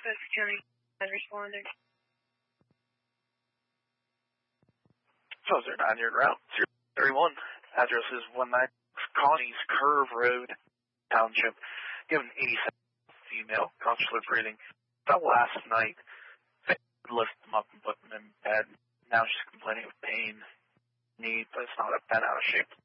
Cook County has responded. So 09-yard route, 031. Address is 19 Connie's Curve Road, Township. Given 87 female, consular breathing. About last night, lifted them up and put them in bed. Now she's complaining of pain, knee, but it's not been out of shape.